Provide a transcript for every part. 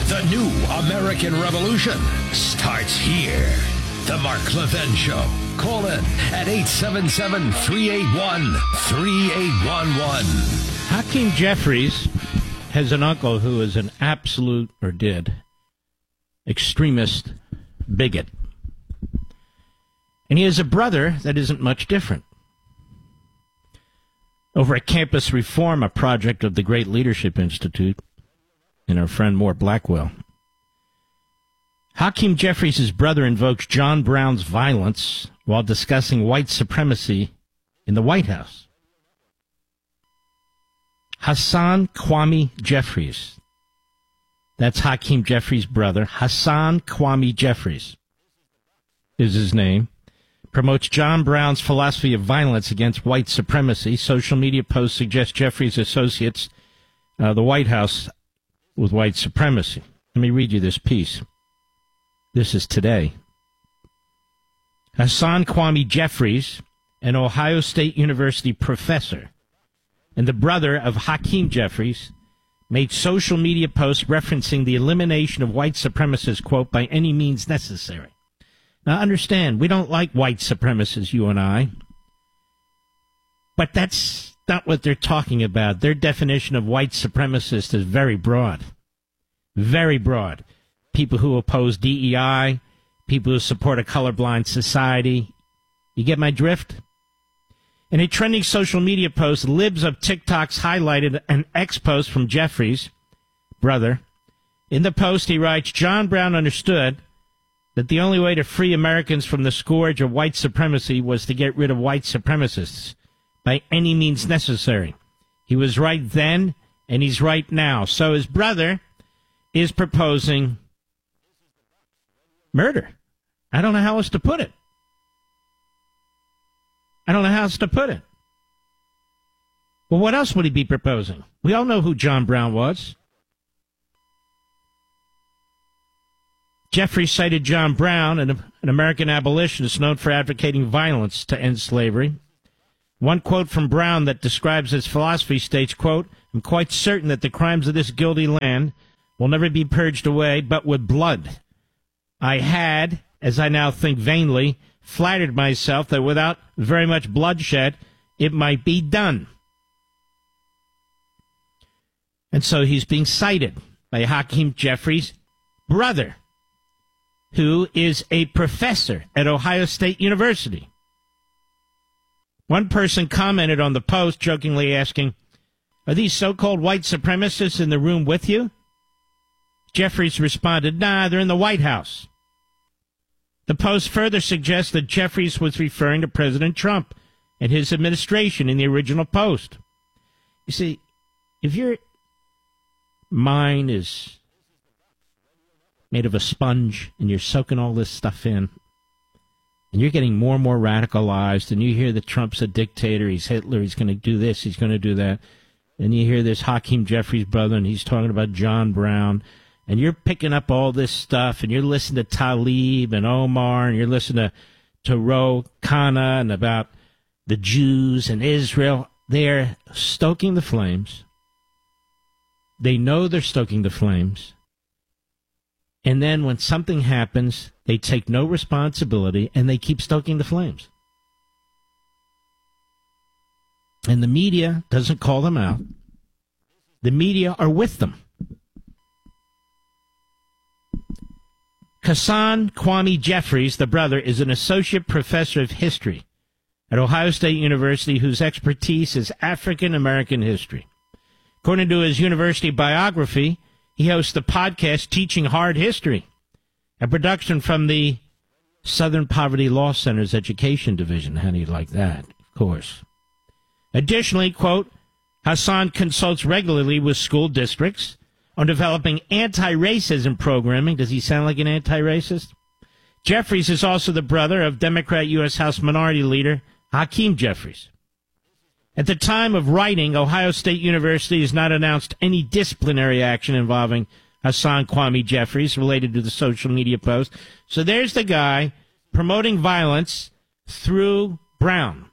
The new American Revolution starts here. The Mark Levin Show. Call in at 877-381-3811. Hakeem Jeffries has an uncle who is an absolute, or did, extremist bigot. And he has a brother that isn't much different. Over at Campus Reform, a project of the Great Leadership Institute, and our friend Moore Blackwell, Hakeem Jeffries' brother invokes John Brown's violence while discussing white supremacy in the White House. Hassan Kwame Jeffries, that's Hakeem Jeffries' brother, Hassan Kwame Jeffries is his name, promotes John Brown's philosophy of violence against white supremacy. Social media posts suggest Jeffries associates the White House with white supremacy. Let me read you this piece. This is today. Hassan Kwame Jeffries, an Ohio State University professor and the brother of Hakeem Jeffries, made social media posts referencing the elimination of white supremacists, quote, by any means necessary. Now, understand, we don't like white supremacists, you and I. But that's not what they're talking about. Their definition of white supremacist is very broad. Very broad. People who oppose DEI, people who support a colorblind society. You get my drift? In a trending social media post, Libs of TikToks highlighted an ex-post from Jeffries' brother. In the post, he writes, John Brown understood that the only way to free Americans from the scourge of white supremacy was to get rid of white supremacists by any means necessary. He was right then, and he's right now. So his brother is proposing murder. I don't know how else to put it. Well, what else would he be proposing? We all know who John Brown was. Jeffrey cited John Brown, an American abolitionist known for advocating violence to end slavery. One quote from Brown that describes his philosophy states, quote, I'm quite certain that the crimes of this guilty land will never be purged away but with blood. I had, as I now think vainly, flattered myself that without very much bloodshed, it might be done. And so he's being cited by Hakeem Jeffries' brother, who is a professor at Ohio State University. One person commented on the post, jokingly asking, are these so-called white supremacists in the room with you? Jeffries responded, nah, they're in the White House. The post further suggests that Jeffries was referring to President Trump and his administration in the original post. You see, if your mind is made of a sponge and you're soaking all this stuff in, and you're getting more and more radicalized, and you hear that Trump's a dictator, he's Hitler, he's going to do this, he's going to do that, and you hear this Hakeem Jeffries' brother, and he's talking about John Brown, and you're picking up all this stuff, and you're listening to Talib and Omar, and you're listening to Ro Khanna and about the Jews and Israel. They're stoking the flames. They know they're stoking the flames. And then when something happens, they take no responsibility, and they keep stoking the flames. And the media doesn't call them out. The media are with them. Hassan Kwame Jeffries, the brother, is an associate professor of history at Ohio State University whose expertise is African American history. According to his university biography, he hosts the podcast Teaching Hard History, a production from the Southern Poverty Law Center's Education Division. How do you like that? Of course. Additionally, quote, Hassan consults regularly with school districts on developing anti-racism programming. Does he sound like an anti-racist? Jeffries is also the brother of Democrat U.S. House Minority Leader Hakeem Jeffries. At the time of writing, Ohio State University has not announced any disciplinary action involving Hassan Kwame Jeffries related to the social media post. So there's the guy promoting violence through Brown.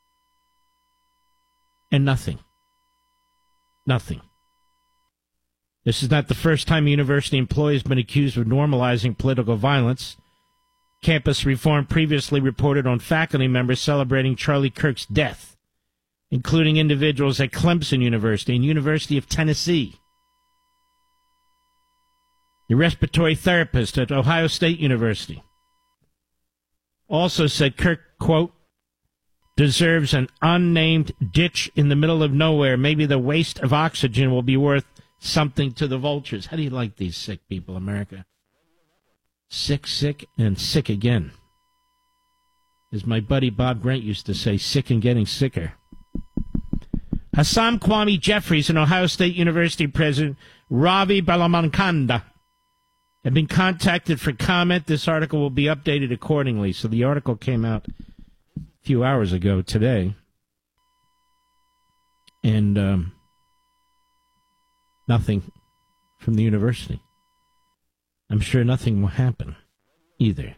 And nothing. Nothing. This is not the first time a university employee has been accused of normalizing political violence. Campus Reform previously reported on faculty members celebrating Charlie Kirk's death, including individuals at Clemson University and University of Tennessee. The respiratory therapist at Ohio State University also said Kirk, quote, deserves an unnamed ditch in the middle of nowhere. Maybe the waste of oxygen will be worth something to the vultures. How do you like these sick people, America? Sick, sick, and sick again. As my buddy Bob Grant used to say, sick and getting sicker. Hassam Kwame Jeffries and Ohio State University President Ravi Balamankanda have been contacted for comment. This article will be updated accordingly. So the article came out a few hours ago today. And nothing from the university. I'm sure nothing will happen either.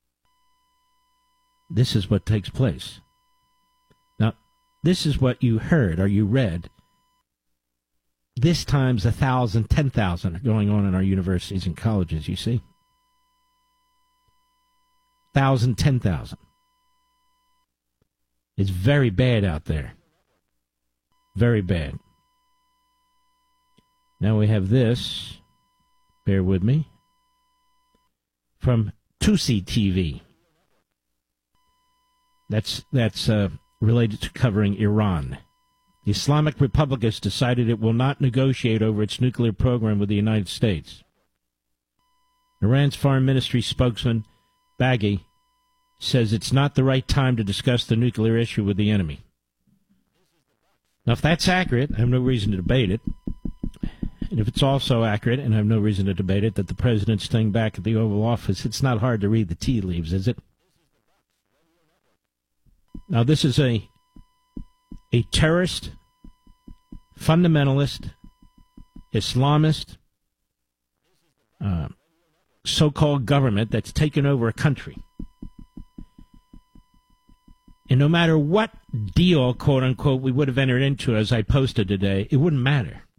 This is what takes place. Now, this is what you heard or you read. This times 1,000, 10,000 are going on in our universities and colleges, you see? 1,000, 10,000. It's very bad out there. Very bad. Now we have this. Bear with me. From Tusi TV. That's related to covering Iran. The Islamic Republic has decided it will not negotiate over its nuclear program with the United States. Iran's foreign ministry spokesman, Baghi, says it's not the right time to discuss the nuclear issue with the enemy. Now, if that's accurate, I have no reason to debate it. And if it's also accurate, and I have no reason to debate it, that the president's staying back at the Oval Office, it's not hard to read the tea leaves, is it? Now, this is a terrorist, fundamentalist, Islamist, so-called government that's taken over a country. And no matter what deal, quote-unquote, we would have entered into, as I posted today, it wouldn't matter.